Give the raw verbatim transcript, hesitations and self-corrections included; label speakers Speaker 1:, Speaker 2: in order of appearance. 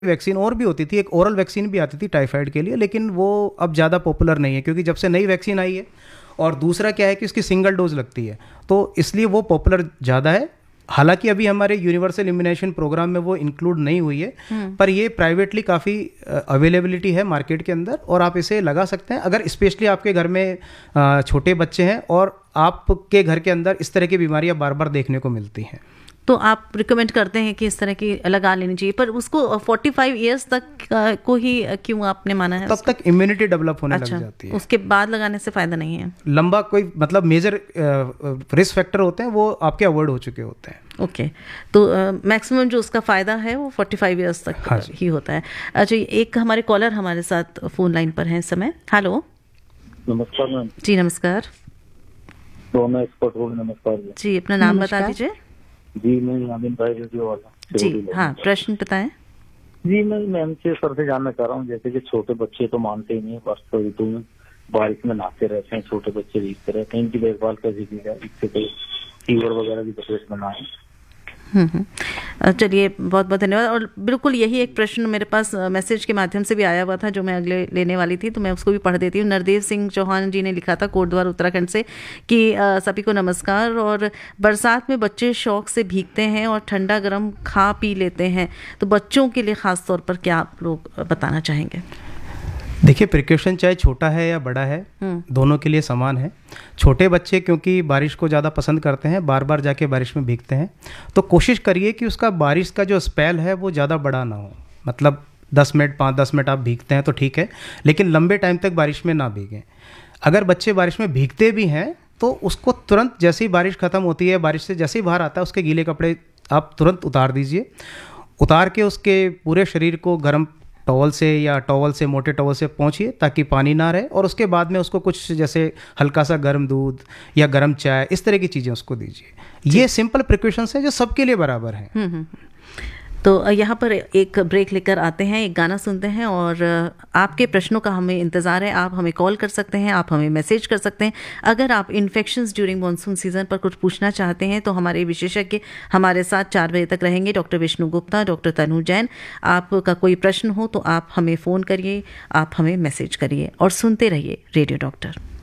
Speaker 1: Vaccine और भी होती थी, एक ओरल वैक्सीन भी आती थी टाइफाइड के लिए, लेकिन वो अब ज़्यादा पॉपुलर नहीं है क्योंकि जब से नई वैक्सीन आई है, और दूसरा क्या है कि उसकी सिंगल डोज लगती है, तो इसलिए वो पॉपुलर ज़्यादा है। हालांकि अभी हमारे यूनिवर्सल इम्यूनाइजेशन प्रोग्राम में वो इंक्लूड नहीं हुई है, पर ये प्राइवेटली काफ़ी अवेलेबिलिटी है मार्केट के अंदर, और आप इसे लगा सकते हैं अगर स्पेशली आपके घर में अ, छोटे बच्चे हैं और आपके घर के अंदर इस तरह की बीमारियां बार बार देखने को मिलती हैं।
Speaker 2: तो आप रिकमेंड करते हैं कि इस तरह की लगा लेनी चाहिए, पर उसको फोर्टी फाइव ईयर्स तक आ, को ही क्यों आपने माना है?
Speaker 1: तब तक इम्यूनिटी डेवलप होने
Speaker 2: अच्छा,
Speaker 1: लग जाती है,
Speaker 2: उसके बाद लगाने से फ़ायदा नहीं है।
Speaker 1: लंबा कोई मतलब मेजर रिस्क फैक्टर होते हैं वो आपके अवॉइड हो चुके होते हैं।
Speaker 2: Okay okay. तो मैक्सिमम uh, जो उसका फ़ायदा है वो फोर्टी फाइव ईयर्स तक
Speaker 1: हाँ
Speaker 2: ही होता है। अच्छा, एक हमारे कॉलर हमारे साथ फ़ोन लाइन पर हैं इस समय। हेलो,
Speaker 3: नमस्कार मैम।
Speaker 2: जी नमस्कार।
Speaker 3: रोना एक्सपर्ट बोल, नमस्कार जी।
Speaker 2: जी अपना नाम बता दीजिए।
Speaker 3: जी मैं यामिन भाई रेडियो वाला
Speaker 2: जी हाँ, प्रश्न बताएं।
Speaker 3: जी मैं मैम से सर से जानना चाह रहा हूँ, जैसे कि छोटे बच्चे तो मानते ही नहीं है, वर्षा ऋतु में बारिश में नहाते रहते हैं, छोटे बच्चे भीगते रहते हैं, इनकी देखभाल कैसे की जाए, इससे कोई फीवर वगैरह की तकलीफ न आए।
Speaker 2: हम्म हम्म। चलिए बहुत बहुत धन्यवाद। और बिल्कुल यही एक प्रश्न मेरे पास मैसेज के माध्यम से भी आया हुआ था जो मैं अगले लेने वाली थी, तो मैं उसको भी पढ़ देती हूँ। नरदेव सिंह चौहान जी ने लिखा था कोटद्वार उत्तराखंड से कि अ, सभी को नमस्कार। और बरसात में बच्चे शौक से भीगते हैं और ठंडा गर्म खा पी लेते हैं, तो बच्चों के लिए ख़ास तौर पर क्या आप लोग बताना चाहेंगे?
Speaker 1: देखिए, प्रिकॉशन चाहे छोटा है या बड़ा है, दोनों के लिए समान है। छोटे बच्चे क्योंकि बारिश को ज़्यादा पसंद करते हैं, बार बार जाके बारिश में भीगते हैं, तो कोशिश करिए कि उसका बारिश का जो स्पेल है वो ज़्यादा बड़ा ना हो। मतलब दस मिनट पाँच दस मिनट आप भीगते हैं तो ठीक है, लेकिन लंबे टाइम तक बारिश में ना भीगें। अगर बच्चे बारिश में भीगते भी हैं तो उसको तुरंत जैसे ही बारिश ख़त्म होती है, बारिश से जैसे ही बाहर आता है, उसके गीले कपड़े आप तुरंत उतार दीजिए। उतार के उसके पूरे शरीर को गर्म टॉवल से या टॉवल से, मोटे टॉवल से पोंछिए ताकि पानी ना रहे, और उसके बाद में उसको कुछ जैसे हल्का सा गर्म दूध या गर्म चाय, इस तरह की चीज़ें उसको दीजिए। ये सिंपल प्रिकॉशंस हैं जो सबके लिए बराबर हैं।
Speaker 2: हम्म हम्म। तो यहाँ पर एक ब्रेक लेकर आते हैं, एक गाना सुनते हैं, और आपके प्रश्नों का हमें इंतज़ार है। आप हमें कॉल कर सकते हैं, आप हमें मैसेज कर सकते हैं। अगर आप इन्फेक्शंस ड्यूरिंग मानसून सीजन पर कुछ पूछना चाहते हैं तो हमारे विशेषज्ञ हमारे साथ चार बजे तक रहेंगे, डॉक्टर विष्णु गुप्ता, डॉक्टर तनु जैन। आपका कोई प्रश्न हो तो आप हमें फ़ोन करिए, आप हमें मैसेज करिए, और सुनते रहिए रेडियो डॉक्टर।